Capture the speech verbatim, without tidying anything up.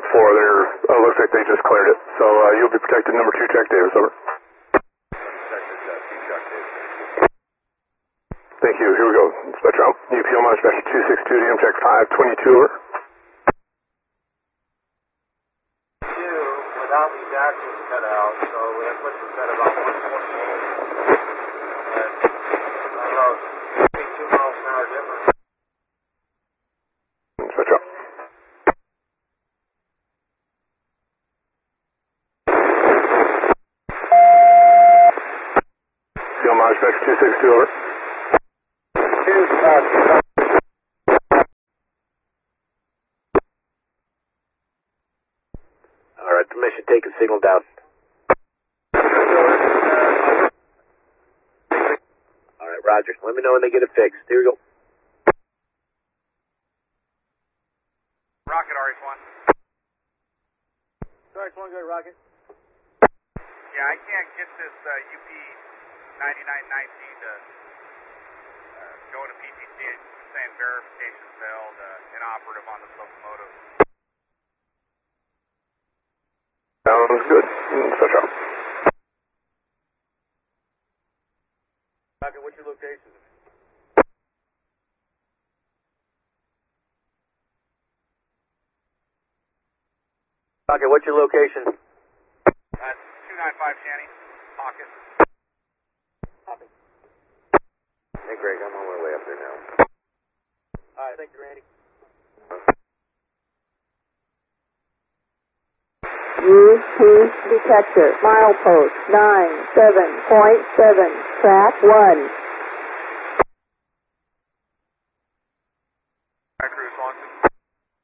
four. There uh, looks like they just cleared it. So uh, you'll be protected. Number two, Jack Davis, over. Thank you. Here we go. Spectrum. U P O minus Spectrum two six two, D M check five twenty-two, over. Two, without these axles cut out, so that puts us at about one twenty-eight. And I don't know, maybe two miles an hour difference. Spectrum. U P O minus Spectrum two six two, over. All right, permission taken, signal down. All right, Roger. Let me know when they get it fixed. Here we go. Rocket, R H one. R H one, good, Rocket. Yeah, I can't get this uh, U P ninety-nine nineteen to uh, go to P T C. It's saying verification failed, uh, inoperative on this locomotive. Sounds good. Spectrum. Rocket, what's your location? Rocket, what's your location? Uh, two ninety-five Shanny, pocket. Copy. Hey, Greg, I'm on my way up there now. All right, thank you, Randy. Use P detector, milepost nine seven point seven, track one.